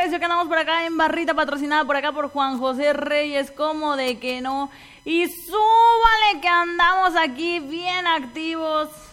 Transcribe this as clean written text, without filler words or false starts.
Recio, que andamos por acá en Barrita, patrocinada por acá por Juan José Reyes, como de que no. Y súbale que andamos aquí bien activos.